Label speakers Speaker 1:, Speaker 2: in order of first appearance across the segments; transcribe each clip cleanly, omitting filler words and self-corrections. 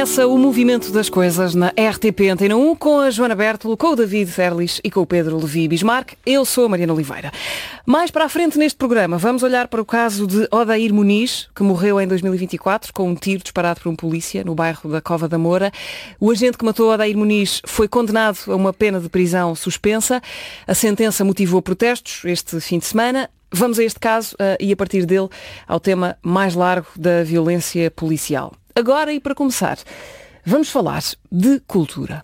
Speaker 1: Começa o Movimento das Coisas na RTP Antena 1 com a Joana Bertolo, com o David Erlis e com o Pedro Levi Bismarck. Eu sou a Mariana Oliveira. Mais para a frente neste programa vamos olhar para o caso de Odair Muniz, que morreu em 2024 com um tiro disparado por um polícia no bairro da Cova da Moura. O agente que matou Odair Muniz foi condenado a uma pena de prisão suspensa. A sentença motivou protestos este fim de semana. Vamos a este caso e a partir dele ao tema mais largo da violência policial. Agora, e para começar, vamos falar de cultura.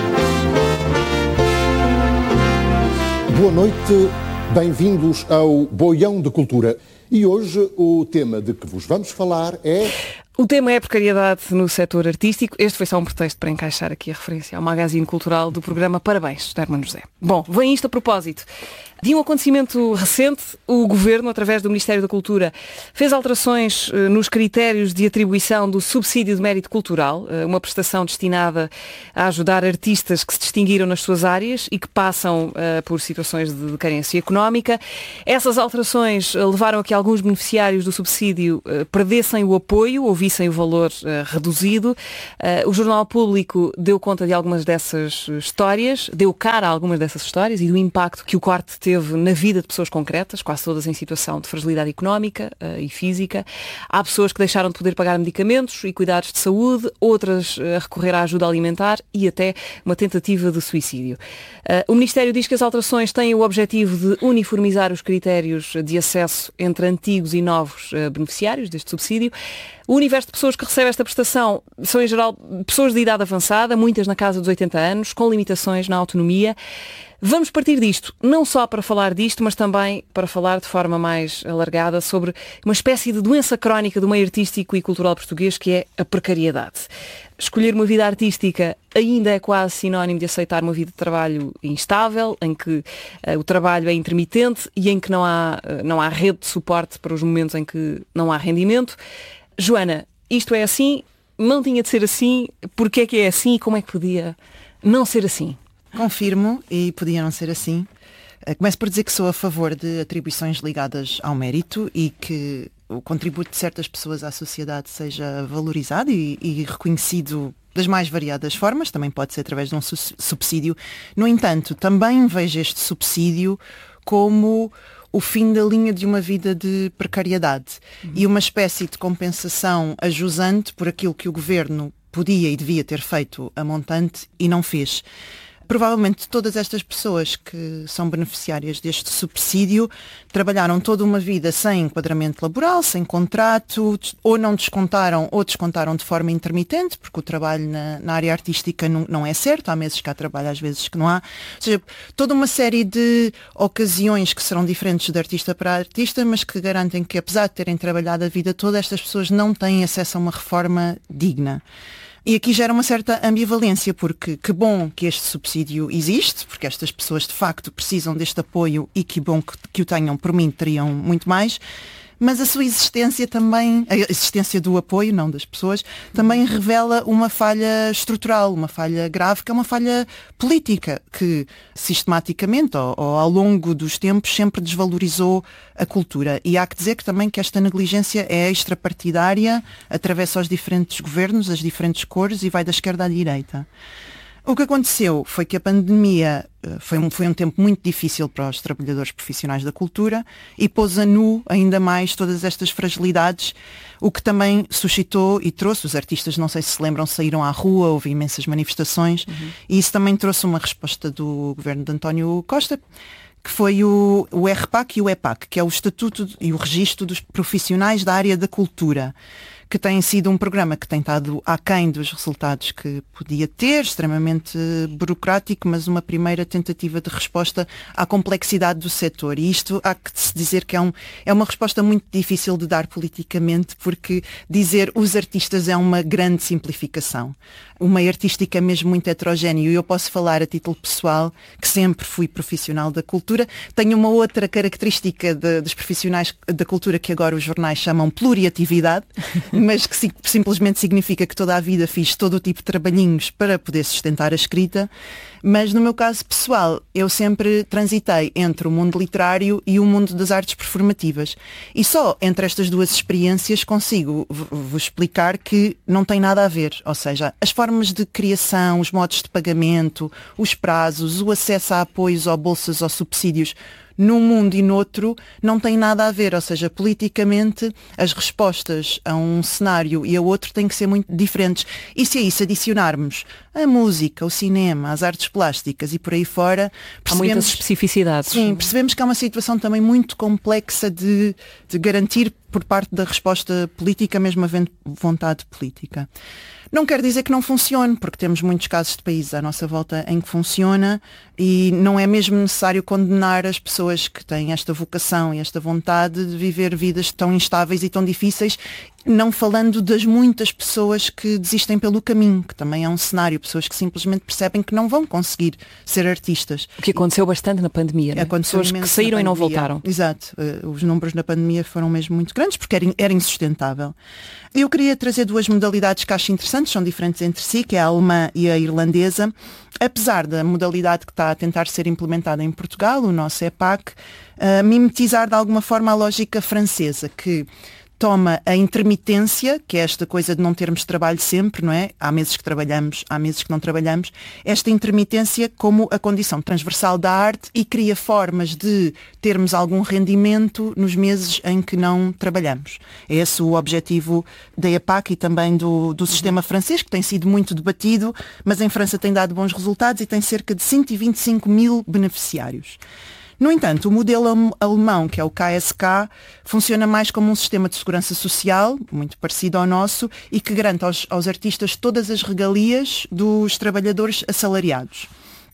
Speaker 2: Boa noite, bem-vindos ao Boião de Cultura. E hoje o tema de que vos vamos falar é...
Speaker 1: O tema é a precariedade no setor artístico. Este foi só um pretexto para encaixar aqui a referência ao magazine cultural do programa Parabéns, de Hermano José. Bom, vem isto a propósito de um acontecimento recente. O Governo, através do Ministério da Cultura, fez alterações nos critérios de atribuição do subsídio de mérito cultural, uma prestação destinada a ajudar artistas que se distinguiram nas suas áreas e que passam por situações de carência económica. Essas alterações levaram a que alguns beneficiários do subsídio perdessem o apoio ou vissem o valor reduzido. O Jornal Público deu conta de algumas dessas histórias, deu cara a algumas dessas histórias e do impacto que o corte teve na vida de pessoas concretas, quase todas em situação de fragilidade económica e física. Há pessoas que deixaram de poder pagar medicamentos e cuidados de saúde, outras a recorrer à ajuda alimentar e até uma tentativa de suicídio. O Ministério diz que as alterações têm o objetivo de uniformizar os critérios de acesso entre antigos e novos beneficiários deste subsídio. O universo de pessoas que recebem esta prestação são, em geral, pessoas de idade avançada, muitas na casa dos 80 anos, com limitações na autonomia. Vamos partir disto, não só para falar disto, mas também para falar de forma mais alargada sobre uma espécie de doença crónica do meio artístico e cultural português, que é a precariedade. Escolher uma vida artística ainda é quase sinónimo de aceitar uma vida de trabalho instável, em que o trabalho é intermitente e em que não há rede de suporte para os momentos em que não há rendimento. Joana, isto é assim? Não tinha de ser assim? Porquê é que é assim e como é que podia não ser assim?
Speaker 3: Confirmo, e podia não ser assim. Começo por dizer que sou a favor de atribuições ligadas ao mérito e que o contributo de certas pessoas à sociedade seja valorizado e reconhecido das mais variadas formas, também pode ser através de um subsídio. No entanto, também vejo este subsídio como o fim da linha de uma vida de precariedade e uma espécie de compensação ajusante por aquilo que o Governo podia e devia ter feito a montante e não fez. Provavelmente todas estas pessoas que são beneficiárias deste subsídio trabalharam toda uma vida sem enquadramento laboral, sem contrato, ou não descontaram ou descontaram de forma intermitente, porque o trabalho na área artística não é certo, há meses que há trabalho, às vezes que não há. Ou seja, toda uma série de ocasiões que serão diferentes de artista para artista, mas que garantem que, apesar de terem trabalhado a vida toda, estas pessoas não têm acesso a uma reforma digna. E aqui gera uma certa ambivalência, porque que bom que este subsídio existe, porque estas pessoas de facto precisam deste apoio e que bom que o tenham, por mim teriam muito mais, mas a sua existência também, a existência do apoio, não das pessoas, também revela uma falha estrutural, uma falha grave, que é uma falha política, que sistematicamente ou ao longo dos tempos sempre desvalorizou a cultura. E há que dizer que também que esta negligência é extrapartidária, atravessa os diferentes governos, as diferentes cores e vai da esquerda à direita. O que aconteceu foi que a pandemia foi um tempo muito difícil para os trabalhadores profissionais da cultura e pôs a nu ainda mais todas estas fragilidades, o que também suscitou e trouxe, os artistas, não sei se lembram, saíram à rua, houve imensas manifestações, e isso também trouxe uma resposta do governo de António Costa, que foi o RPAC e o EPAC, que é o Estatuto e o Registro dos Profissionais da Área da Cultura, que tem sido um programa que tem estado aquém dos resultados que podia ter, extremamente burocrático, mas uma primeira tentativa de resposta à complexidade do setor. E isto há que se dizer que é uma resposta muito difícil de dar politicamente, porque dizer os artistas é uma grande simplificação. O meio artístico é mesmo muito heterogéneo e eu posso falar a título pessoal, que sempre fui profissional da cultura. Tenho uma outra característica dos profissionais da cultura que agora os jornais chamam pluriatividade. mas que simplesmente significa que toda a vida fiz todo o tipo de trabalhinhos para poder sustentar a escrita. Mas no meu caso pessoal, eu sempre transitei entre o mundo literário e o mundo das artes performativas. E só entre estas duas experiências consigo vos explicar que não tem nada a ver. Ou seja, as formas de criação, os modos de pagamento, os prazos, o acesso a apoios ou bolsas ou subsídios num mundo e noutro não tem nada a ver, ou seja, politicamente as respostas a um cenário e a outro têm que ser muito diferentes. E se a isso adicionarmos a música, o cinema, as artes plásticas e por aí fora,
Speaker 1: há muitas especificidades.
Speaker 3: Sim, percebemos que há uma situação também muito complexa de garantir por parte da resposta política, mesmo havendo vontade política. Não quer dizer que não funcione, porque temos muitos casos de países à nossa volta em que funciona e não é mesmo necessário condenar as pessoas que têm esta vocação e esta vontade de viver vidas tão instáveis e tão difíceis, não falando das muitas pessoas que desistem pelo caminho, que também é um cenário, pessoas que simplesmente percebem que não vão conseguir ser artistas.
Speaker 1: O que aconteceu bastante na pandemia, né? Pessoas que saíram e não voltaram.
Speaker 3: Exato, os números na pandemia foram mesmo muito grandes porque era insustentável. Eu queria trazer duas modalidades que acho interessantes, são diferentes entre si, que é a alemã e a irlandesa. Apesar da modalidade que está a tentar ser implementada em Portugal, o nosso EPAC, mimetizar de alguma forma a lógica francesa, que toma a intermitência, que é esta coisa de não termos trabalho sempre, não é? Há meses que trabalhamos, há meses que não trabalhamos. Esta intermitência como a condição transversal da arte e cria formas de termos algum rendimento nos meses em que não trabalhamos. É esse o objetivo da EPAC e também do sistema francês, que tem sido muito debatido, mas em França tem dado bons resultados e tem cerca de 125 mil beneficiários. No entanto, o modelo alemão, que é o KSK, funciona mais como um sistema de segurança social, muito parecido ao nosso, e que garante aos artistas todas as regalias dos trabalhadores assalariados.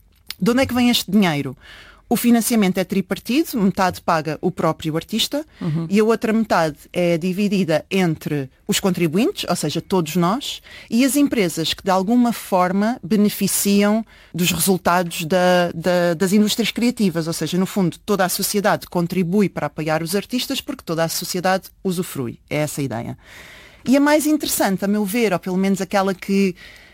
Speaker 3: De onde é que vem este dinheiro? O financiamento é tripartido, metade paga o próprio artista e a outra metade é dividida entre os contribuintes, ou seja, todos nós, e as empresas que de alguma forma beneficiam dos resultados das indústrias criativas, ou seja, no fundo toda a sociedade contribui para apoiar os artistas porque toda a sociedade usufrui, é essa a ideia. E a mais interessante, a meu ver, ou pelo menos aquela que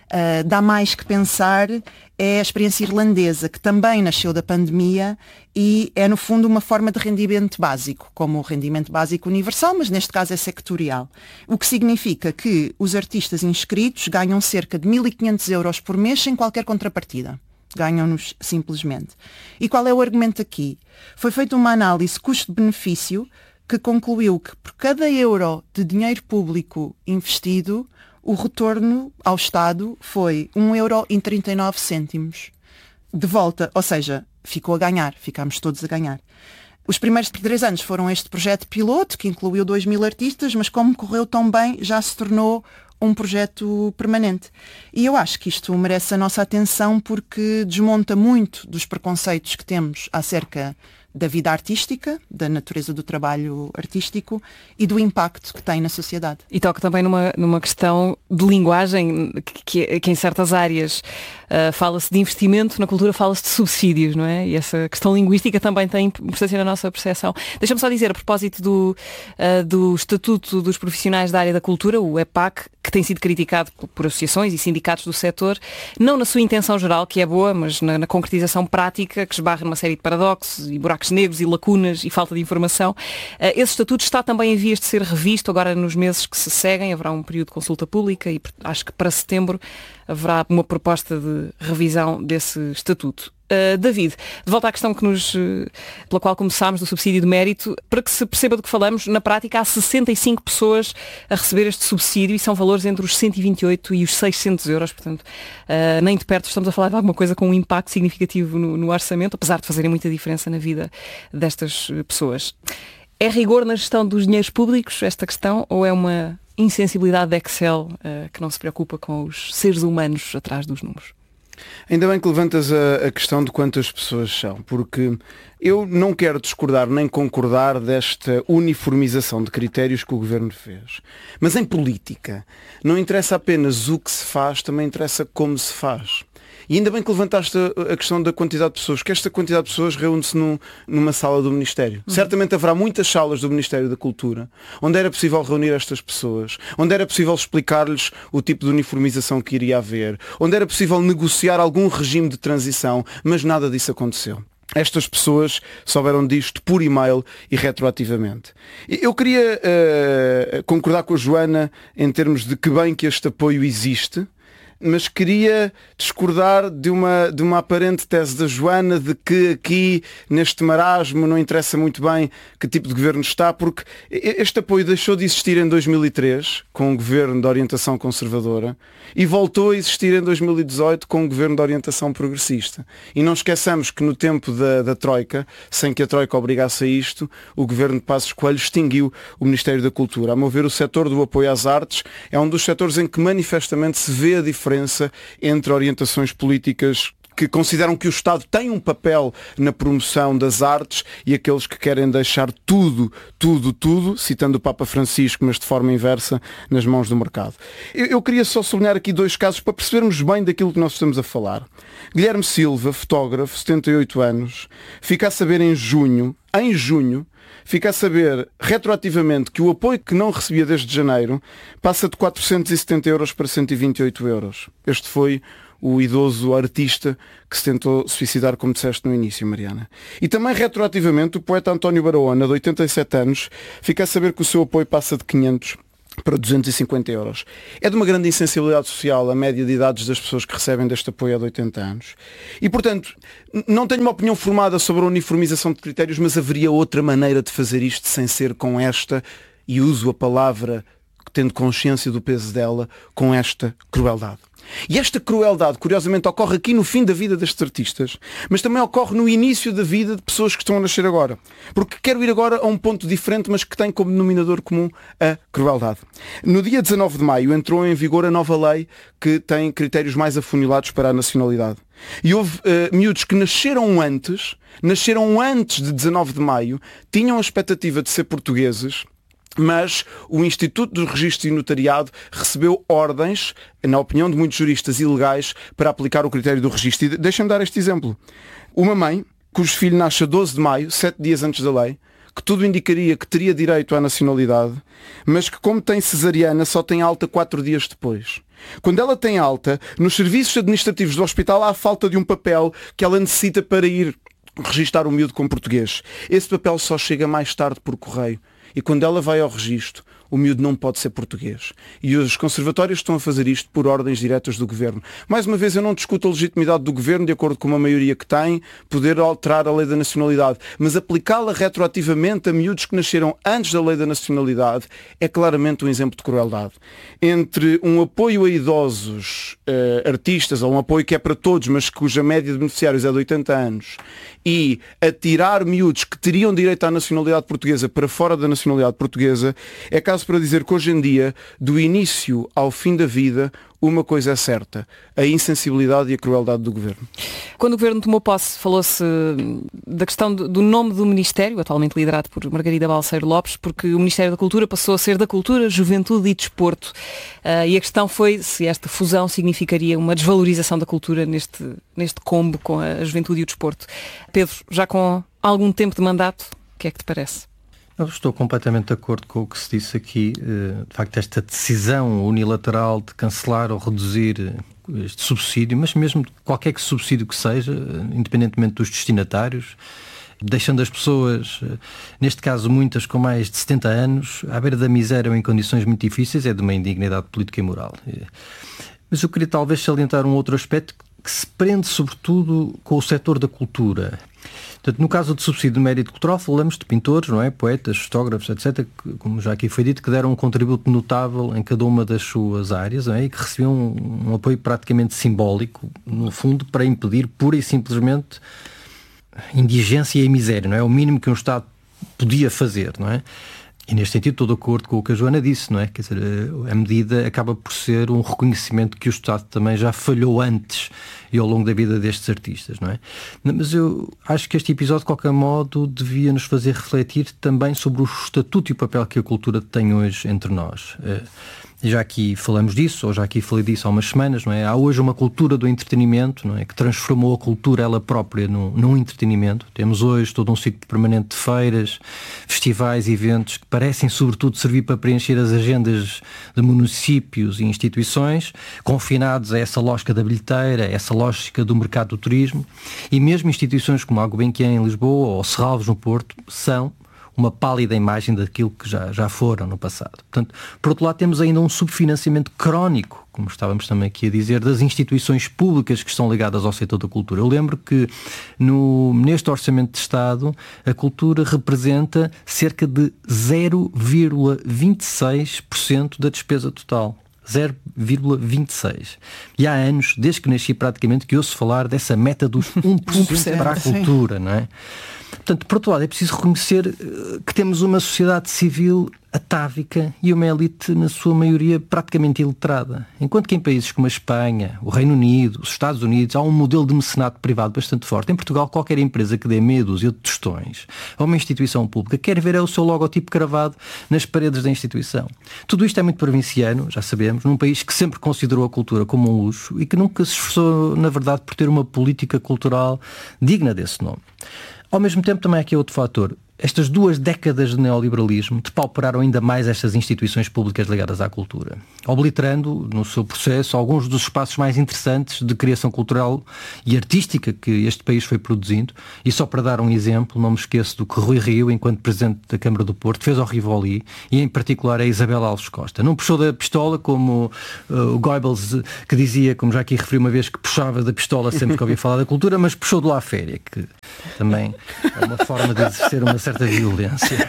Speaker 3: dá mais que pensar, é a experiência irlandesa, que também nasceu da pandemia e é, no fundo, uma forma de rendimento básico, como o rendimento básico universal, mas neste caso é sectorial. O que significa que os artistas inscritos ganham cerca de 1.500 euros por mês sem qualquer contrapartida. Ganham-nos simplesmente. E qual é o argumento aqui? Foi feita uma análise custo-benefício que concluiu que por cada euro de dinheiro público investido, o retorno ao Estado foi 1,39 € de volta, ou seja, ficou a ganhar, ficámos todos a ganhar. Os primeiros 3 anos foram este projeto piloto, que incluiu 2.000 artistas, mas como correu tão bem, já se tornou um projeto permanente. E eu acho que isto merece a nossa atenção porque desmonta muito dos preconceitos que temos acerca da vida artística, da natureza do trabalho artístico e do impacto que tem na sociedade.
Speaker 1: E toca também numa questão de linguagem que em certas áreas fala-se de investimento, na cultura fala-se de subsídios, não é? E essa questão linguística também tem importância na nossa percepção. Deixa-me só dizer, a propósito do Estatuto dos Profissionais da Área da Cultura, o EPAC, que tem sido criticado por associações e sindicatos do setor, não na sua intenção geral, que é boa, mas na concretização prática, que esbarra numa série de paradoxos e buracos negros e lacunas e falta de informação. Esse estatuto está também em vias de ser revisto agora nos meses que se seguem. Haverá um período de consulta pública e acho que para setembro haverá uma proposta de revisão desse estatuto. David, de volta à questão pela qual começámos, do subsídio de mérito, para que se perceba do que falamos, na prática há 65 pessoas a receber este subsídio e são valores entre os 128 e os 600 euros, portanto, nem de perto estamos a falar de alguma coisa com um impacto significativo no orçamento, apesar de fazerem muita diferença na vida destas pessoas. É rigor na gestão dos dinheiros públicos esta questão ou é uma insensibilidade de Excel que não se preocupa com os seres humanos atrás dos números?
Speaker 4: Ainda bem que levantas a questão de quantas pessoas são, porque eu não quero discordar nem concordar desta uniformização de critérios que o Governo fez. Mas em política não interessa apenas o que se faz, também interessa como se faz. E ainda bem que levantaste a questão da quantidade de pessoas, que esta quantidade de pessoas reúne-se numa sala do Ministério. Certamente haverá muitas salas do Ministério da Cultura onde era possível reunir estas pessoas, onde era possível explicar-lhes o tipo de uniformização que iria haver, onde era possível negociar algum regime de transição, mas nada disso aconteceu. Estas pessoas souberam disto por e-mail e retroativamente. Eu queria concordar com a Joana em termos de que bem que este apoio existe, mas queria discordar de uma aparente tese da Joana de que aqui, neste marasmo, não interessa muito bem que tipo de governo está, porque este apoio deixou de existir em 2003, com um governo de orientação conservadora, e voltou a existir em 2018 com um governo de orientação progressista. E não esqueçamos que no tempo da Troika, sem que a Troika obrigasse a isto, o governo de Passos Coelho extinguiu o Ministério da Cultura. A meu ver, o setor do apoio às artes é um dos setores em que manifestamente se vê a diferença entre orientações políticas que consideram que o Estado tem um papel na promoção das artes e aqueles que querem deixar tudo, citando o Papa Francisco, mas de forma inversa, nas mãos do mercado. Eu queria só sublinhar aqui 2 casos para percebermos bem daquilo que nós estamos a falar. Guilherme Silva, fotógrafo, 78 anos, fica a saber em junho, fica a saber retroativamente que o apoio que não recebia desde janeiro passa de 470 euros para 128 euros. Este foi o idoso artista que se tentou suicidar, como disseste no início, Mariana. E também retroativamente o poeta António Barahona, de 87 anos, fica a saber que o seu apoio passa de 500 para 250 euros. É de uma grande insensibilidade social a média de idades das pessoas que recebem deste apoio há de 80 anos. E, portanto, não tenho uma opinião formada sobre a uniformização de critérios, mas haveria outra maneira de fazer isto sem ser com esta, e uso a palavra tendo consciência do peso dela, com esta crueldade. E esta crueldade, curiosamente, ocorre aqui no fim da vida destes artistas, mas também ocorre no início da vida de pessoas que estão a nascer agora. Porque quero ir agora a um ponto diferente, mas que tem como denominador comum a crueldade. No dia 19 de maio entrou em vigor a nova lei que tem critérios mais afunilados para a nacionalidade. E houve miúdos que nasceram antes de 19 de maio, tinham a expectativa de ser portugueses, mas o Instituto do Registro e Notariado recebeu ordens, na opinião de muitos juristas, ilegais para aplicar o critério do registro. E deixem-me dar este exemplo. Uma mãe, cujo filho nasce a 12 de maio, 7 dias antes da lei, que tudo indicaria que teria direito à nacionalidade, mas que, como tem cesariana, só tem alta 4 dias depois. Quando ela tem alta, nos serviços administrativos do hospital há falta de um papel que ela necessita para ir registar o miúdo com português. Esse papel só chega mais tarde por correio. E quando ela vai ao registro, o miúdo não pode ser português. E os conservatórios estão a fazer isto por ordens diretas do Governo. Mais uma vez, eu não discuto a legitimidade do Governo, de acordo com uma maioria que tem, poder alterar a lei da nacionalidade. Mas aplicá-la retroativamente a miúdos que nasceram antes da lei da nacionalidade é claramente um exemplo de crueldade. Entre um apoio a idosos artistas, ou um apoio que é para todos, mas cuja média de beneficiários é de 80 anos, e atirar miúdos que teriam direito à nacionalidade portuguesa para fora da nacionalidade portuguesa, é caso para dizer que hoje em dia, do início ao fim da vida, uma coisa é certa: a insensibilidade e a crueldade do Governo.
Speaker 1: Quando o Governo tomou posse, falou-se da questão do nome do Ministério, atualmente liderado por Margarida Balseiro Lopes, porque o Ministério da Cultura passou a ser da Cultura, Juventude e Desporto. E a questão foi se esta fusão significaria uma desvalorização da cultura neste combo com a Juventude e o Desporto. Pedro, já com algum tempo de mandato, o que é que te parece?
Speaker 5: Eu estou completamente de acordo com o que se disse aqui. De facto, esta decisão unilateral de cancelar ou reduzir este subsídio, mas mesmo qualquer subsídio que seja, independentemente dos destinatários, deixando as pessoas, neste caso muitas com mais de 70 anos, à beira da miséria ou em condições muito difíceis, é de uma indignidade política e moral. Mas eu queria talvez salientar um outro aspecto que se prende sobretudo com o setor da cultura. Portanto, no caso do subsídio de mérito cultural, falamos de pintores, não é? Poetas, fotógrafos, etc., que, como já aqui foi dito, que deram um contributo notável em cada uma das suas áreas, não é? E que recebiam um apoio praticamente simbólico, no fundo, para impedir pura e simplesmente indigência e miséria, não é? O mínimo que um Estado podia fazer, não é? E neste sentido estou de acordo com o que a Joana disse, não é? Quer dizer, a medida acaba por ser um reconhecimento que o Estado também já falhou antes e ao longo da vida destes artistas, não é? Mas eu acho que este episódio, de qualquer modo, devia nos fazer refletir também sobre o estatuto e o papel que a cultura tem hoje entre nós. já aqui falamos disso, ou já aqui falei disso há umas semanas, não é? Há hoje uma cultura do entretenimento, não é? Que transformou a cultura ela própria num entretenimento. Temos hoje todo um ciclo permanente de feiras, festivais, eventos que parecem sobretudo servir para preencher as agendas de municípios e instituições, confinados a essa lógica da bilheteira, essa lógica do mercado do turismo, e mesmo instituições como a Gulbenkian em Lisboa ou Serralves no Porto são uma pálida imagem daquilo que já foram no passado. Portanto, por outro lado, temos ainda um subfinanciamento crónico, como estávamos também aqui a dizer, das instituições públicas que estão ligadas ao setor da cultura. Eu lembro que neste Orçamento de Estado a cultura representa cerca de 0,26% da despesa total. 0,26. E há anos, desde que nasci praticamente, que ouço falar dessa meta dos 1% para a cultura, não é? Portanto, por outro lado, é preciso reconhecer que temos uma sociedade civil atávica e uma elite, na sua maioria, praticamente iletrada. Enquanto que em países como a Espanha, o Reino Unido, os Estados Unidos, há um modelo de mecenato privado bastante forte. Em Portugal, qualquer empresa que dê meia dúzia de tostões a uma instituição pública quer ver o seu logotipo cravado nas paredes da instituição. Tudo isto é muito provinciano, já sabemos, num país que sempre considerou a cultura como um luxo e que nunca se esforçou, na verdade, por ter uma política cultural digna desse nome. Ao mesmo tempo, também há aqui outro fator. Estas 2 décadas de neoliberalismo depauperaram ainda mais estas instituições públicas ligadas à cultura, obliterando no seu processo alguns dos espaços mais interessantes de criação cultural e artística que este país foi produzindo. E só para dar um exemplo, não me esqueço do que Rui Rio, enquanto Presidente da Câmara do Porto, fez ao Rivoli e em particular a Isabela Alves Costa. Não puxou da pistola como o Goebbels, que dizia, como já aqui referi uma vez, que puxava da pistola sempre que ouvia falar da cultura, mas puxou de lá à féria, que também é uma forma de exercer uma certa violência.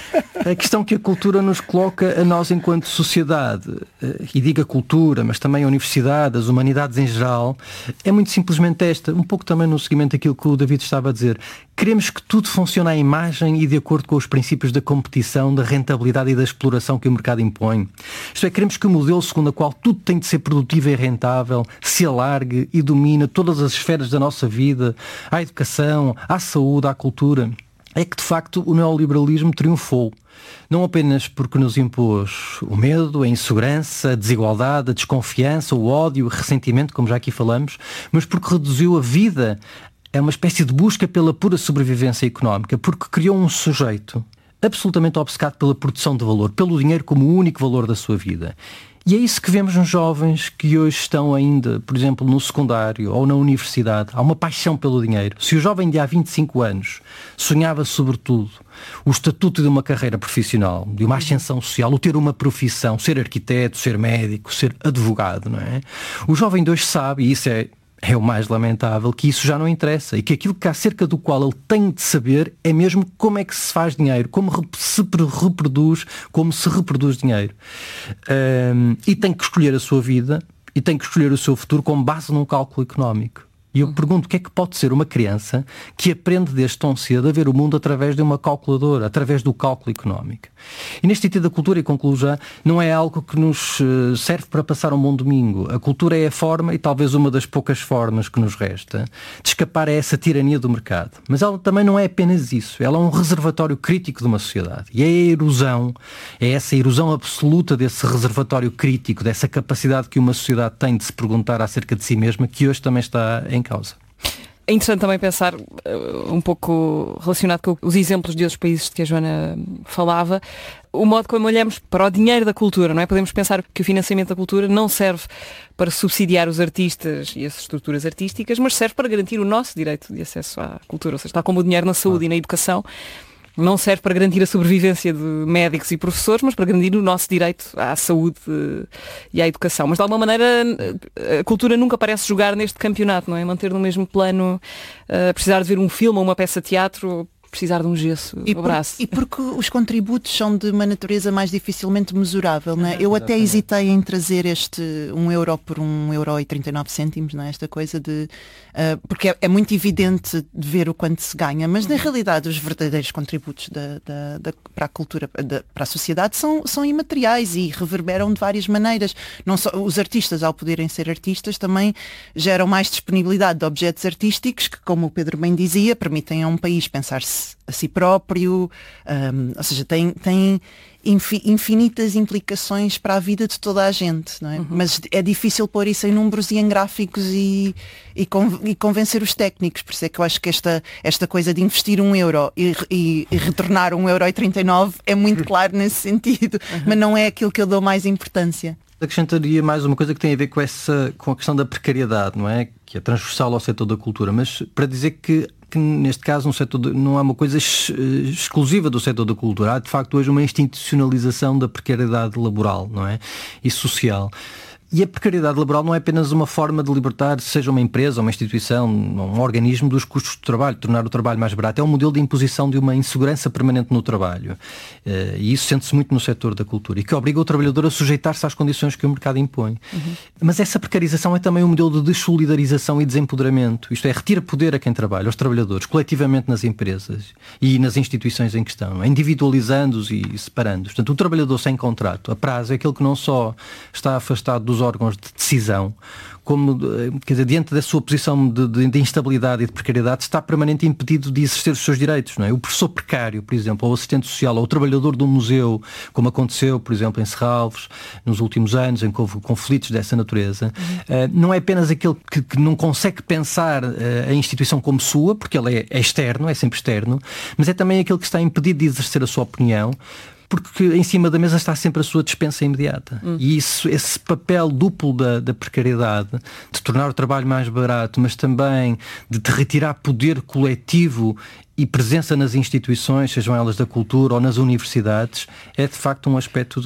Speaker 5: A questão que a cultura nos coloca a nós enquanto sociedade, e diga cultura, mas também a universidade, as humanidades em geral, é muito simplesmente esta, um pouco também no seguimento daquilo que o David estava a dizer. Queremos que tudo funcione à imagem e de acordo com os princípios da competição, da rentabilidade e da exploração que o mercado impõe. Isto é, queremos que o modelo segundo o qual tudo tem de ser produtivo e rentável se alargue e domine todas as esferas da nossa vida, à educação, à saúde, à cultura. É que, de facto, o neoliberalismo triunfou. Não apenas porque nos impôs o medo, a insegurança, a desigualdade, a desconfiança, o ódio, o ressentimento, como já aqui falamos, mas porque reduziu a vida a uma espécie de busca pela pura sobrevivência económica, porque criou um sujeito absolutamente obcecado pela produção de valor, pelo dinheiro como o único valor da sua vida. E é isso que vemos nos jovens que hoje estão ainda, por exemplo, no secundário ou na universidade. Há uma paixão pelo dinheiro. Se o jovem de há 25 anos sonhava sobretudo o estatuto de uma carreira profissional, de uma ascensão social, o ter uma profissão, ser arquiteto, ser médico, ser advogado, não é? O jovem de hoje sabe, e isso é o mais lamentável, que isso já não interessa e que aquilo que acerca do qual ele tem de saber é mesmo como é que se faz dinheiro, como se reproduz dinheiro. E tem que escolher a sua vida e tem que escolher o seu futuro com base num cálculo económico. E eu pergunto, o que é que pode ser uma criança que aprende desde tão cedo a ver o mundo através de uma calculadora, através do cálculo económico? E neste sentido, a cultura, e concluo já, não é algo que nos serve para passar um bom domingo. A cultura é a forma, e talvez uma das poucas formas que nos resta, de escapar a essa tirania do mercado. Mas ela também não é apenas isso. Ela é um reservatório crítico de uma sociedade. E é essa erosão absoluta desse reservatório crítico, dessa capacidade que uma sociedade tem de se perguntar acerca de si mesma, que hoje também está em causa.
Speaker 1: É interessante também pensar, um pouco relacionado com os exemplos de outros países de que a Joana falava, o modo como olhamos para o dinheiro da cultura, não é? Podemos pensar que o financiamento da cultura não serve para subsidiar os artistas e as estruturas artísticas, mas serve para garantir o nosso direito de acesso à cultura, ou seja, está como o dinheiro na saúde e na educação. Não serve para garantir a sobrevivência de médicos e professores, mas para garantir o nosso direito à saúde e à educação. Mas de alguma maneira a cultura nunca parece jogar neste campeonato, não é? Manter no mesmo plano, precisar de ver um filme ou uma peça de teatro, precisar de um gesso no braço.
Speaker 3: E porque os contributos são de uma natureza mais dificilmente mesurável, não é? Eu até hesitei em trazer este 1 euro por 1,39 €, não é? Esta coisa de... porque é muito evidente de ver o quanto se ganha, mas na realidade os verdadeiros contributos para a cultura, para a sociedade são imateriais e reverberam de várias maneiras. Não só, os artistas, ao poderem ser artistas, também geram mais disponibilidade de objetos artísticos que, como o Pedro bem dizia, permitem a um país pensar-se a si próprio, ou seja, tem infinitas implicações para a vida de toda a gente, não é? Mas é difícil pôr isso em números e em gráficos e convencer os técnicos. Por isso é que eu acho que esta coisa de investir €1 e retornar €1,39 é muito claro nesse sentido, mas não é aquilo que eu dou mais importância.
Speaker 5: Acrescentaria mais uma coisa que tem a ver com a questão da precariedade, não é? Que é transversal ao setor da cultura, mas para dizer que neste caso não é uma coisa exclusiva do setor da cultura. Há de facto hoje uma institucionalização da precariedade laboral, não é? E social. E a precariedade laboral não é apenas uma forma de libertar, seja uma empresa, uma instituição, um organismo, dos custos de trabalho, tornar o trabalho mais barato. É um modelo de imposição de uma insegurança permanente no trabalho. E isso sente-se muito no setor da cultura e que obriga o trabalhador a sujeitar-se às condições que o mercado impõe. Mas essa precarização é também um modelo de dessolidarização e desempoderamento. Isto é, retira poder a quem trabalha, aos trabalhadores, coletivamente nas empresas e nas instituições em questão, individualizando-os e separando-os. Portanto, o trabalhador sem contrato, a prazo, é aquele que não só está afastado dos órgãos de decisão, como, quer dizer, diante da sua posição de instabilidade e de precariedade, está permanentemente impedido de exercer os seus direitos, não é? O professor precário, por exemplo, ou o assistente social, ou o trabalhador de um museu, como aconteceu, por exemplo, em Serralves, nos últimos anos, em que houve conflitos dessa natureza, não é apenas aquele que não consegue pensar a instituição como sua, porque ele é externo, é sempre externo, mas é também aquele que está impedido de exercer a sua opinião, porque em cima da mesa está sempre a sua dispensa imediata. E esse papel duplo da precariedade, de tornar o trabalho mais barato, mas também de te retirar poder coletivo e presença nas instituições, sejam elas da cultura ou nas universidades, é de facto um aspecto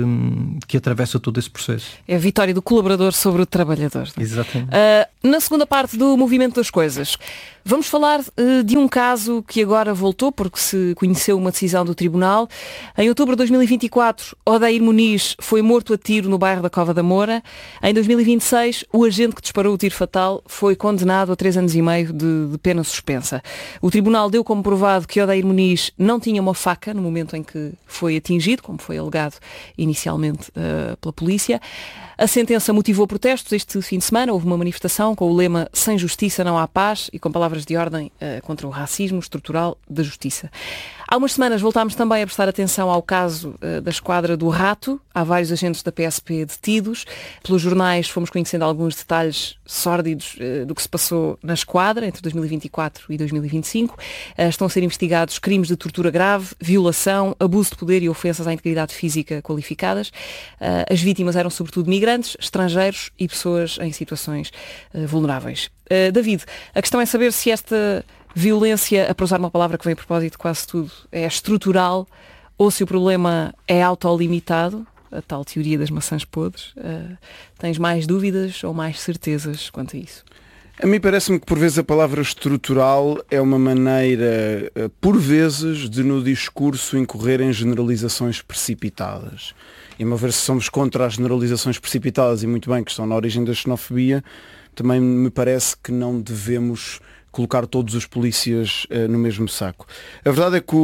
Speaker 5: que atravessa todo esse processo.
Speaker 1: É a vitória do colaborador sobre o trabalhador.
Speaker 5: Exatamente.
Speaker 1: Na segunda parte do Movimento das Coisas, vamos falar de um caso que agora voltou, porque se conheceu uma decisão do Tribunal. Em outubro de 2024, Odair Muniz foi morto a tiro no bairro da Cova da Moura. Em 2026, o agente que disparou o tiro fatal foi condenado a 3 anos e meio de pena suspensa. O Tribunal deu como provado que Odair Muniz não tinha uma faca no momento em que foi atingido, como foi alegado inicialmente pela polícia. A sentença motivou protestos. Este fim de semana houve uma manifestação com o lema "Sem justiça não há paz" e com palavras de ordem contra o racismo estrutural da justiça. Há umas semanas voltámos também a prestar atenção ao caso da Esquadra do Rato. Há vários agentes da PSP detidos. Pelos jornais fomos conhecendo alguns detalhes sórdidos do que se passou na Esquadra entre 2024 e 2025. Estão a ser investigados crimes de tortura grave, violação, abuso de poder e ofensas à integridade física qualificadas. As vítimas eram sobretudo migrantes, estrangeiros e pessoas em situações vulneráveis. David, a questão é saber se esta violência, para usar uma palavra que vem a propósito de quase tudo, é estrutural ou se o problema é autolimitado, a tal teoria das maçãs podres. Tens mais dúvidas ou mais certezas quanto a isso?
Speaker 4: A mim parece-me que por vezes a palavra estrutural é uma maneira, por vezes, de no discurso incorrer em generalizações precipitadas. E a meu ver, se somos contra as generalizações precipitadas, e muito bem, que estão na origem da xenofobia, também me parece que não devemos colocar todos os polícias no mesmo saco. A verdade é que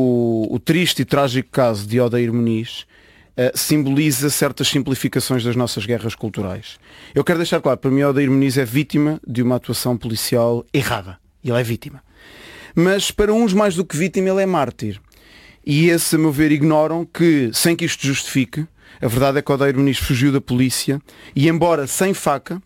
Speaker 4: o triste e trágico caso de Odair Muniz simboliza certas simplificações das nossas guerras culturais. Eu quero deixar claro, para mim Odair Muniz é vítima de uma atuação policial errada. Ele é vítima. Mas para uns mais do que vítima, ele é mártir. E esse, a meu ver, ignoram que, sem que isto justifique, a verdade é que Odair Muniz fugiu da polícia e, embora sem faca,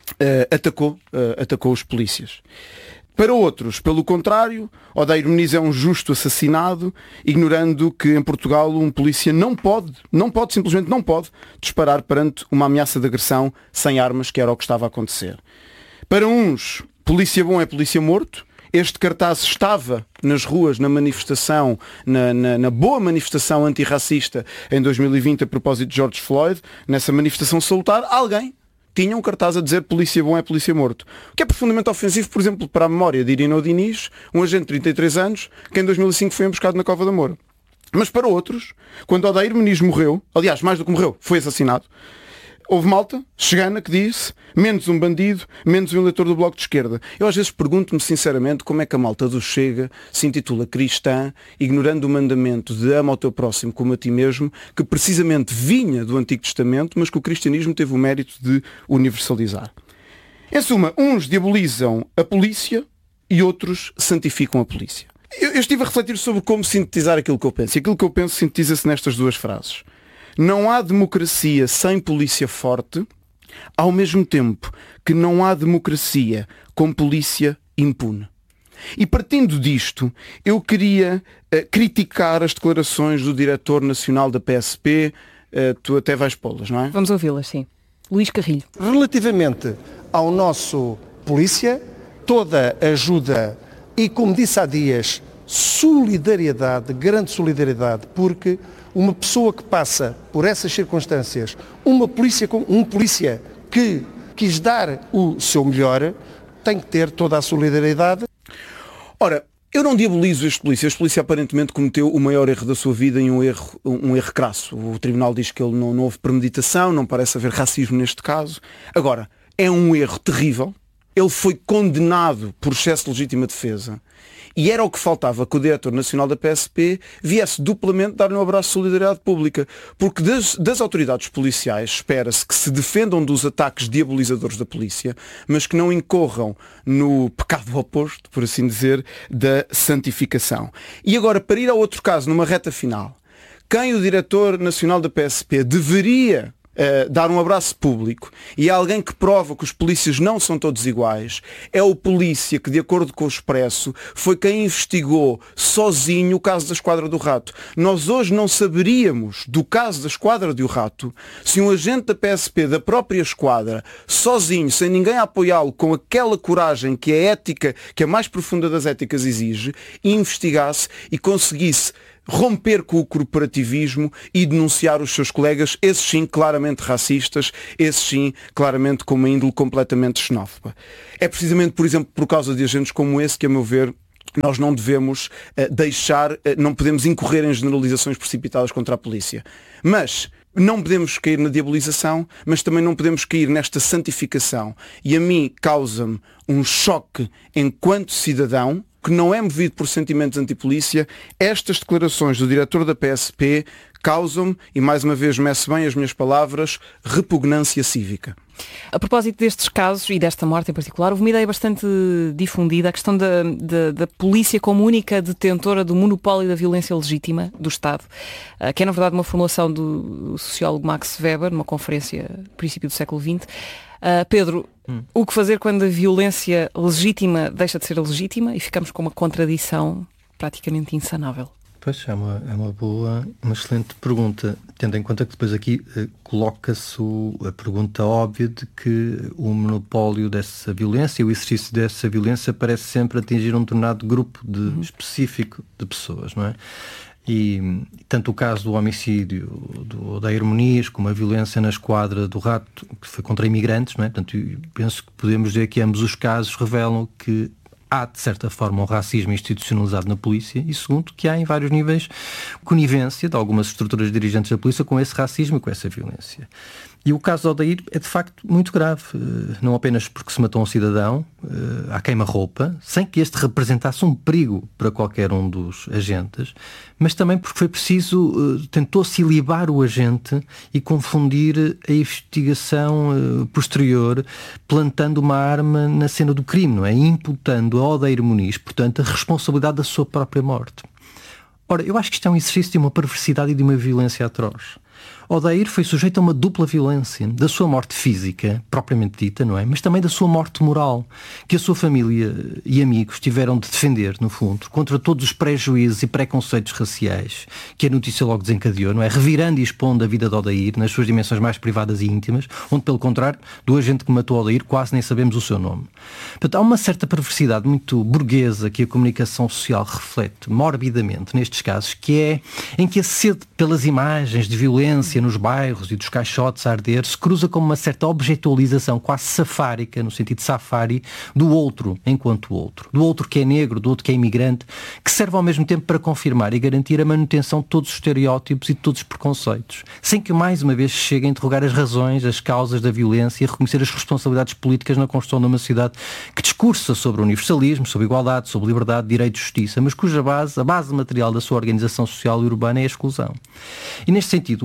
Speaker 4: atacou os polícias. Para outros, pelo contrário, Odair Muniz é um justo assassinado, ignorando que em Portugal um polícia simplesmente não pode disparar perante uma ameaça de agressão sem armas, que era o que estava a acontecer. Para uns, polícia bom é polícia morto. Este cartaz estava nas ruas, na manifestação, na boa manifestação antirracista em 2020 a propósito de George Floyd. Nessa manifestação salutar, alguém tinha um cartaz a dizer polícia bom é polícia morto. O que é profundamente ofensivo, por exemplo, para a memória de Irineu Diniz, um agente de 33 anos, que em 2005 foi emboscado na Cova da Moura. Mas para outros, quando Odair Muniz morreu, aliás, mais do que morreu, foi assassinado, houve malta chegana que disse menos um bandido, menos um eleitor do Bloco de Esquerda. Eu às vezes pergunto-me sinceramente como é que a malta do Chega se intitula cristã, ignorando o mandamento de ama ao teu próximo como a ti mesmo, que precisamente vinha do Antigo Testamento, mas que o cristianismo teve o mérito de universalizar. Em suma, uns diabolizam a polícia e outros santificam a polícia. Eu estive a refletir sobre como sintetizar aquilo que eu penso. E aquilo que eu penso sintetiza-se nestas duas frases. Não há democracia sem polícia forte, ao mesmo tempo que não há democracia com polícia impune. E partindo disto, eu queria criticar as declarações do diretor nacional da PSP. Tu até vais pô-las, não é?
Speaker 1: Vamos ouvi-las, sim. Luís Carrilho.
Speaker 6: Relativamente ao nosso polícia, toda ajuda e, como disse há dias, solidariedade, grande solidariedade, porque uma pessoa que passa por essas circunstâncias, um polícia que quis dar o seu melhor, tem que ter toda a solidariedade.
Speaker 4: Ora, eu não diabolizo este polícia. Este polícia aparentemente cometeu o maior erro da sua vida e um erro crasso. O tribunal diz que ele não houve premeditação, não parece haver racismo neste caso. Agora, é um erro terrível. Ele foi condenado por excesso de legítima defesa. E era o que faltava que o diretor nacional da PSP viesse duplamente dar-lhe um abraço de solidariedade pública. Porque das autoridades policiais espera-se que se defendam dos ataques diabolizadores da polícia, mas que não incorram no pecado oposto, por assim dizer, da santificação. E agora, para ir a outro caso, numa reta final, quem o diretor nacional da PSP deveria dar um abraço público, e é alguém que prova que os polícias não são todos iguais, é o polícia que, de acordo com o Expresso, foi quem investigou sozinho o caso da Esquadra do Rato. Nós hoje não saberíamos do caso da Esquadra do Rato se um agente da PSP, da própria Esquadra, sozinho, sem ninguém a apoiá-lo, com aquela coragem que a ética, que a mais profunda das éticas exige, investigasse e conseguisse romper com o corporativismo e denunciar os seus colegas, esses sim claramente racistas, esses sim claramente com uma índole completamente xenófoba. É precisamente, por exemplo, por causa de agentes como esse que, a meu ver, nós não devemos não podemos incorrer em generalizações precipitadas contra a polícia. Mas não podemos cair na diabolização, mas também não podemos cair nesta santificação. E a mim causa-me um choque enquanto cidadão, que não é movido por sentimentos antipolícia. Estas declarações do diretor da PSP causam-me, e mais uma vez meço bem as minhas palavras, repugnância cívica.
Speaker 1: A propósito destes casos e desta morte em particular, houve uma ideia bastante difundida, a questão da polícia como única detentora do monopólio da violência legítima do Estado, que é na verdade uma formulação do sociólogo Max Weber, numa conferência no princípio do século XX. Pedro, o que fazer quando a violência legítima deixa de ser legítima e ficamos com uma contradição praticamente insanável?
Speaker 5: Pois, é uma excelente pergunta, tendo em conta que depois aqui coloca-se a pergunta óbvia de que o monopólio dessa violência e o exercício dessa violência parece sempre atingir um determinado grupo específico de pessoas, não é? E tanto o caso do homicídio do Odeiro Muniz como a violência na Esquadra do Rato, que foi contra imigrantes, não é? Portanto, penso que podemos dizer que ambos os casos revelam que há, de certa forma, um racismo institucionalizado na polícia e, segundo, que há em vários níveis conivência de algumas estruturas dirigentes da polícia com esse racismo e com essa violência. E o caso do Odeir é, de facto, muito grave. Não apenas porque se matou um cidadão à queima-roupa, sem que este representasse um perigo para qualquer um dos agentes, mas também porque foi preciso, tentou-se ilibar o agente e confundir a investigação posterior, plantando uma arma na cena do crime, não é? Imputando a Odeir Muniz, portanto, a responsabilidade da sua própria morte. Ora, eu acho que isto é um exercício de uma perversidade e de uma violência atroz. Odeir foi sujeito a uma dupla violência, da sua morte física, propriamente dita, não é? Mas também da sua morte moral, que a sua família e amigos tiveram de defender, no fundo, contra todos os prejuízos e preconceitos raciais que a notícia logo desencadeou, não é? Revirando e expondo a vida de Odeir nas suas dimensões mais privadas e íntimas, onde, pelo contrário, do agente que matou Odeir quase nem sabemos o seu nome. Portanto, há uma certa perversidade muito burguesa que a comunicação social reflete morbidamente nestes casos, que é em que a sede pelas imagens de violência nos bairros e dos caixotes a arder se cruza com uma certa objetualização quase safárica, no sentido de safari, do outro enquanto outro. Do outro que é negro, do outro que é imigrante, que serve ao mesmo tempo para confirmar e garantir a manutenção de todos os estereótipos e de todos os preconceitos, sem que mais uma vez chegue a interrogar as razões, as causas da violência e a reconhecer as responsabilidades políticas na construção de uma sociedade que discursa sobre o universalismo, sobre igualdade, sobre liberdade, direito e justiça, mas cuja base, a base material da sua organização social e urbana é a exclusão. E neste sentido, o bairro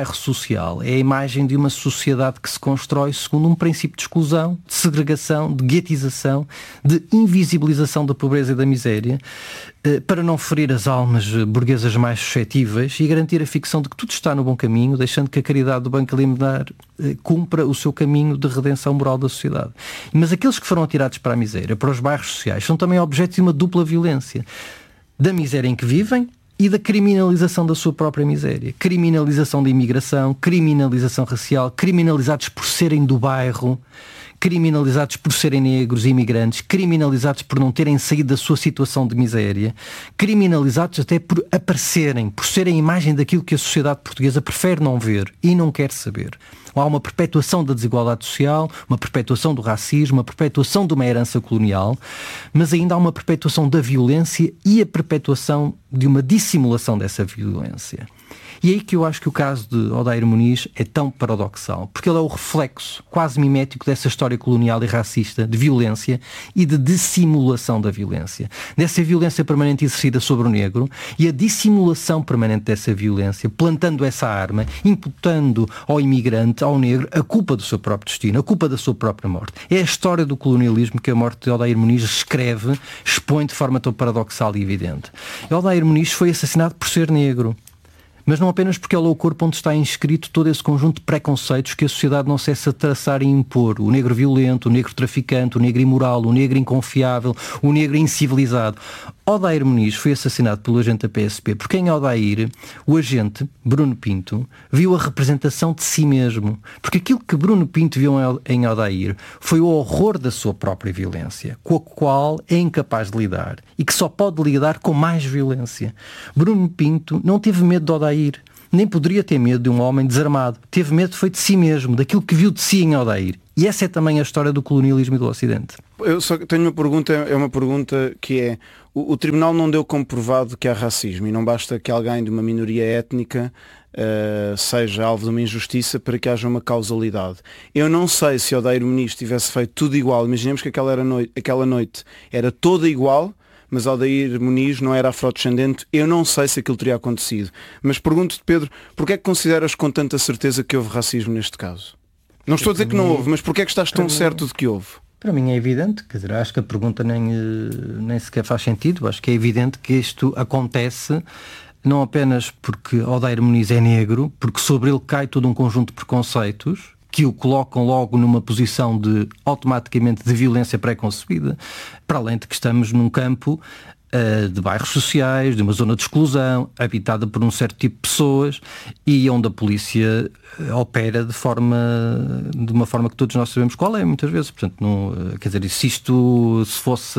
Speaker 5: bairro social é a imagem de uma sociedade que se constrói segundo um princípio de exclusão, de segregação, de guetização, de invisibilização da pobreza e da miséria, para não ferir as almas burguesas mais suscetíveis e garantir a ficção de que tudo está no bom caminho, deixando que a caridade do Banco Alimentar cumpra o seu caminho de redenção moral da sociedade. Mas aqueles que foram atirados para a miséria, para os bairros sociais, são também objeto de uma dupla violência. Da miséria em que vivem e da criminalização da sua própria miséria. Criminalização da imigração, criminalização racial, criminalizados por serem do bairro, criminalizados por serem negros e imigrantes, criminalizados por não terem saído da sua situação de miséria, criminalizados até por aparecerem, por serem a imagem daquilo que a sociedade portuguesa prefere não ver e não quer saber. Há uma perpetuação da desigualdade social, uma perpetuação do racismo, uma perpetuação de uma herança colonial, mas ainda há uma perpetuação da violência e a perpetuação de uma dissimulação dessa violência. E é aí que eu acho que o caso de Odair Muniz é tão paradoxal, porque ele é o reflexo quase mimético dessa história colonial e racista de violência e de dissimulação da violência. Dessa violência permanente exercida sobre o negro e a dissimulação permanente dessa violência, plantando essa arma, imputando ao imigrante, ao negro, a culpa do seu próprio destino, a culpa da sua própria morte. É a história do colonialismo que a morte de Odair Muniz escreve, expõe de forma tão paradoxal e evidente. Odair Muniz foi assassinado por ser negro. Mas não apenas porque ele é o corpo onde está inscrito todo esse conjunto de preconceitos que a sociedade não cessa de traçar e impor. O negro violento, o negro traficante, o negro imoral, o negro inconfiável, o negro incivilizado. Odair Muniz foi assassinado pelo agente da PSP porque em Odair, o agente, Bruno Pinto, viu a representação de si mesmo. Porque aquilo que Bruno Pinto viu em Odair foi o horror da sua própria violência, com a qual é incapaz de lidar e que só pode lidar com mais violência. Bruno Pinto não teve medo de Odair, nem poderia ter medo de um homem desarmado. Teve medo foi de si mesmo, daquilo que viu de si em Odair. E essa é também a história do colonialismo e do Ocidente.
Speaker 4: Eu só tenho uma pergunta, é uma pergunta que é, o Tribunal não deu como provado que há racismo e não basta que alguém de uma minoria étnica seja alvo de uma injustiça para que haja uma causalidade. Eu não sei se Odair Muniz tivesse feito tudo igual, imaginemos que aquela noite era toda igual, mas Odair Muniz não era afrodescendente, eu não sei se aquilo teria acontecido. Mas pergunto-te, Pedro, porquê é que consideras com tanta certeza que houve racismo neste caso? Não estou a dizer que não houve, mas porquê é que estás tão certo de que houve?
Speaker 5: Para mim é evidente, quer dizer, acho que a pergunta nem sequer faz sentido, acho que é evidente que isto acontece não apenas porque Odair Muniz é negro, porque sobre ele cai todo um conjunto de preconceitos que o colocam logo numa posição de, automaticamente, de violência pré-concebida, para além de que estamos num campo de bairros sociais, de uma zona de exclusão, habitada por um certo tipo de pessoas e onde a polícia opera de uma forma que todos nós sabemos qual é, muitas vezes. Portanto, não, quer dizer, se fosse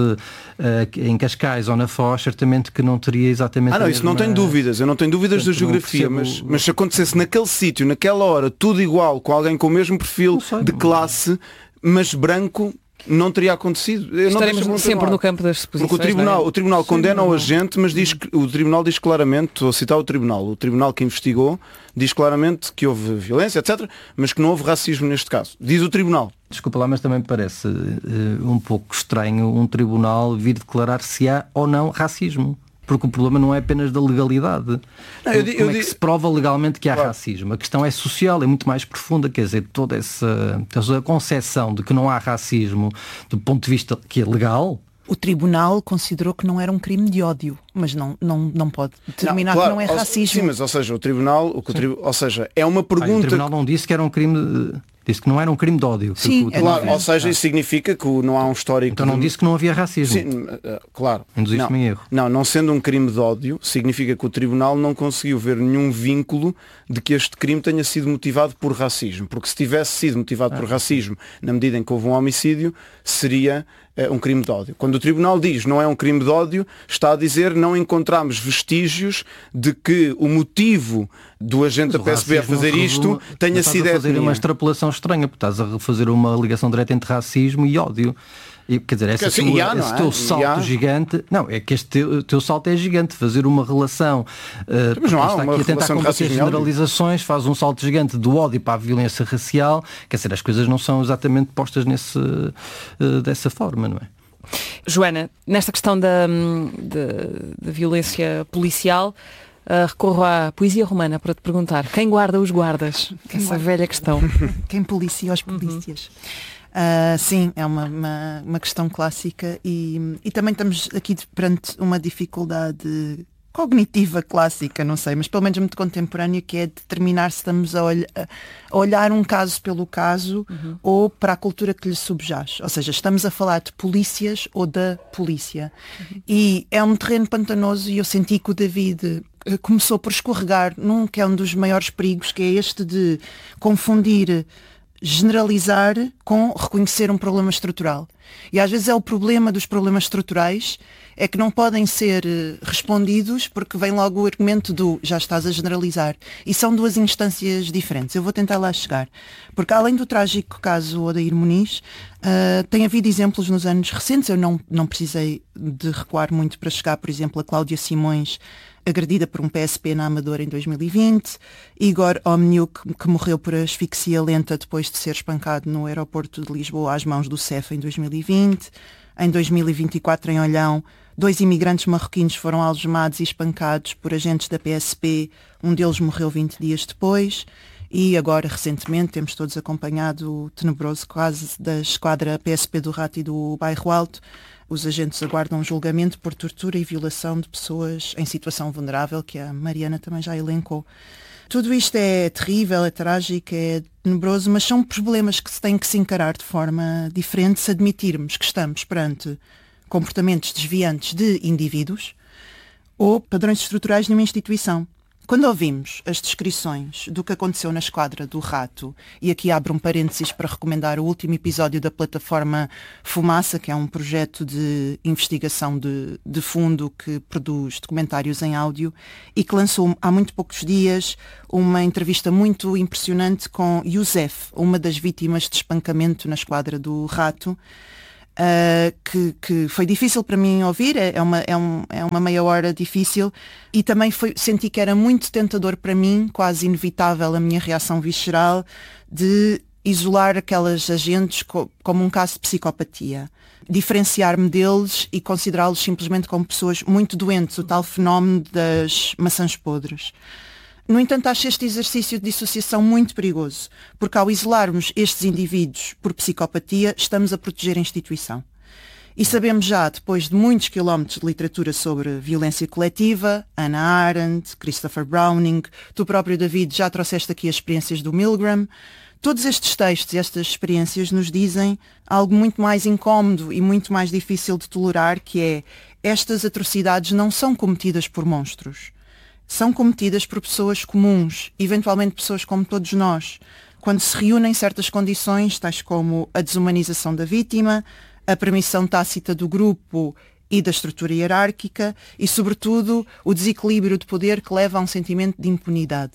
Speaker 5: em Cascais ou na Foz, certamente que não teria exatamente...
Speaker 4: não, isso não tenho dúvidas, eu não tenho dúvidas da geografia, mas se acontecesse naquele sítio, naquela hora, tudo igual, com alguém com o mesmo perfil de classe, mas branco, não teria acontecido.
Speaker 1: Estaremos sempre no campo das suposições.
Speaker 4: Porque o Tribunal condena o agente, mas o Tribunal diz claramente, estou a citar o Tribunal que investigou, diz claramente que houve violência, etc., mas que não houve racismo neste caso. Diz o Tribunal.
Speaker 5: Desculpa lá, mas também me parece um pouco estranho um Tribunal vir declarar se há ou não racismo. Porque o problema não é apenas da legalidade. Como é que se prova legalmente que há racismo? A questão é social, é muito mais profunda. Quer dizer, toda essa concepção de que não há racismo do ponto de vista que é legal.
Speaker 3: O Tribunal considerou que não era um crime de ódio, mas não pode determinar que não é racismo.
Speaker 4: Sim, mas ou seja, ou seja, é uma pergunta...
Speaker 5: O Tribunal não disse que era um crime... Disse que não era um crime de ódio.
Speaker 3: Sim,
Speaker 4: claro, ou seja, isso significa que não há um histórico...
Speaker 5: Então não disse que não havia racismo.
Speaker 4: Sim, claro.
Speaker 5: Induziste-me em erro.
Speaker 4: Não sendo um crime de ódio, significa que o Tribunal não conseguiu ver nenhum vínculo de que este crime tenha sido motivado por racismo. Porque se tivesse sido motivado por racismo, na medida em que houve um homicídio, seria um crime de ódio. Quando o Tribunal diz não é um crime de ódio, está a dizer não encontramos vestígios de que o motivo do agente da PSP a fazer isto tenha sido
Speaker 5: a fazer uma extrapolação estranha, porque estás a fazer uma ligação direta entre racismo e ódio. E, quer dizer, esse teu salto gigante... Não, é que este teu salto é gigante. Fazer uma relação...
Speaker 4: mas não há uma
Speaker 5: aqui a tentar combater generalizações, faz um salto gigante do ódio para a violência racial. Quer dizer, as coisas não são exatamente postas dessa forma, não é?
Speaker 1: Joana, nesta questão da violência policial, recorro à poesia romana para te perguntar, quem guarda os guardas? Essa velha questão.
Speaker 3: Quem policia os polícias? Sim, é uma questão clássica e também estamos aqui perante uma dificuldade cognitiva clássica, não sei, mas pelo menos muito contemporânea, que é determinar se estamos a olhar um caso pelo caso ou para a cultura que lhe subjaz. Ou seja, estamos a falar de polícias ou da polícia. E é um terreno pantanoso e eu senti que o David começou por escorregar num que é um dos maiores perigos, que é este de confundir generalizar com reconhecer um problema estrutural. E às vezes é o problema dos problemas estruturais é que não podem ser respondidos porque vem logo o argumento do já estás a generalizar. E são duas instâncias diferentes. Eu vou tentar lá chegar. Porque além do trágico caso Odair Muniz, tem havido exemplos nos anos recentes. Eu não precisei de recuar muito para chegar, por exemplo, a Cláudia Simões, agredida por um PSP na Amadora em 2020, Igor Omniuk, que morreu por asfixia lenta depois de ser espancado no aeroporto de Lisboa às mãos do CEF em 2020. Em 2024, em Olhão, 2 imigrantes marroquinos foram algemados e espancados por agentes da PSP, um deles morreu 20 dias depois. E agora, recentemente, temos todos acompanhado o tenebroso caso da esquadra PSP do Rato e do Bairro Alto. Os agentes aguardam um julgamento por tortura e violação de pessoas em situação vulnerável, que a Mariana também já elencou. Tudo isto é terrível, é trágico, é tenebroso, mas são problemas que se têm que se encarar de forma diferente se admitirmos que estamos perante comportamentos desviantes de indivíduos ou padrões estruturais numa instituição. Quando ouvimos as descrições do que aconteceu na Esquadra do Rato, e aqui abro um parênteses para recomendar o último episódio da plataforma Fumaça, que é um projeto de investigação de fundo que produz documentários em áudio e que lançou há muito poucos dias uma entrevista muito impressionante com Youssef, uma das vítimas de espancamento na Esquadra do Rato, que foi difícil para mim ouvir, é uma meia hora difícil, e também senti que era muito tentador para mim, quase inevitável a minha reação visceral, de isolar aquelas agentes como um caso de psicopatia, diferenciar-me deles e considerá-los simplesmente como pessoas muito doentes, o tal fenómeno das maçãs podres. No entanto, acho este exercício de dissociação muito perigoso, porque ao isolarmos estes indivíduos por psicopatia, estamos a proteger a instituição. E sabemos já, depois de muitos quilómetros de literatura sobre violência coletiva, Hannah Arendt, Christopher Browning, tu próprio, David, já trouxeste aqui as experiências do Milgram. Todos estes textos e estas experiências nos dizem algo muito mais incómodo e muito mais difícil de tolerar, que é: estas atrocidades não são cometidas por monstros. São cometidas por pessoas comuns, eventualmente pessoas como todos nós, quando se reúnem certas condições, tais como a desumanização da vítima, a permissão tácita do grupo e da estrutura hierárquica e, sobretudo, o desequilíbrio de poder que leva a um sentimento de impunidade.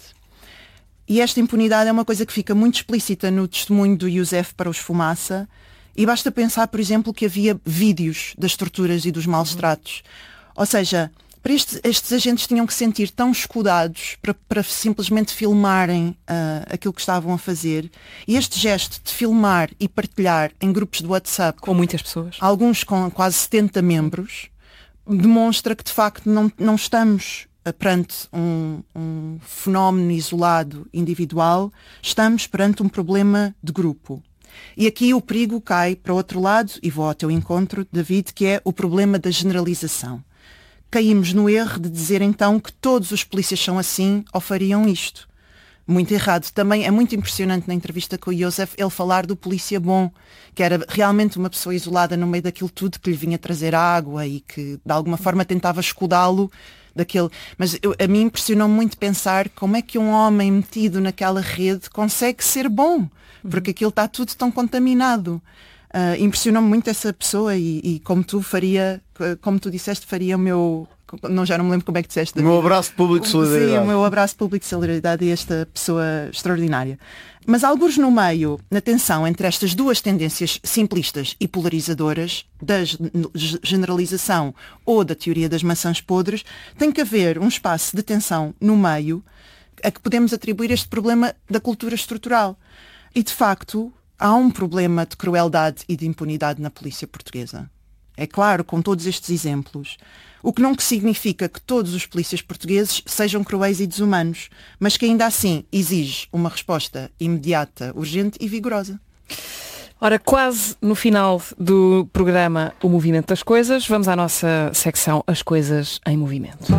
Speaker 3: E esta impunidade é uma coisa que fica muito explícita no testemunho do Youssef para os Fumaça, e basta pensar, por exemplo, que havia vídeos das torturas e dos maus tratos. Ou seja, para estes agentes tinham que se sentir tão escudados para simplesmente filmarem aquilo que estavam a fazer. E este gesto de filmar e partilhar em grupos de WhatsApp,
Speaker 1: com muitas pessoas,
Speaker 3: alguns com quase 70 membros, demonstra que de facto não estamos perante um fenómeno isolado, individual, estamos perante um problema de grupo. E aqui o perigo cai para o outro lado, e vou ao teu encontro, David, que é o problema da generalização. Caímos no erro de dizer então que todos os polícias são assim ou fariam isto. Muito errado. Também é muito impressionante na entrevista com o Youssef ele falar do polícia bom, que era realmente uma pessoa isolada no meio daquilo tudo, que lhe vinha trazer água e que de alguma forma tentava escudá-lo daquele. Mas a mim impressionou muito pensar como é que um homem metido naquela rede consegue ser bom, porque aquilo está tudo tão contaminado. Impressionou-me muito essa pessoa e como tu disseste, faria o meu... já não me lembro como é que disseste.
Speaker 4: O meu abraço público de solidariedade.
Speaker 3: Sim, o meu abraço público de solidariedade a esta pessoa extraordinária. Mas alguns no meio, na tensão entre estas duas tendências simplistas e polarizadoras, da generalização ou da teoria das maçãs podres, tem que haver um espaço de tensão no meio a que podemos atribuir este problema da cultura estrutural. E de facto há um problema de crueldade e de impunidade na polícia portuguesa. É claro, com todos estes exemplos. O que não significa que todos os polícias portugueses sejam cruéis e desumanos, mas que ainda assim exige uma resposta imediata, urgente e vigorosa.
Speaker 1: Ora, quase no final do programa O Movimento das Coisas, vamos à nossa secção As Coisas em Movimento.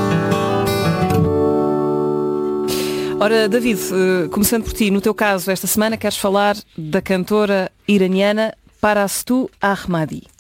Speaker 1: Ora, David, começando por ti, no teu caso, esta semana queres falar da cantora iraniana Parastu Ahmadi.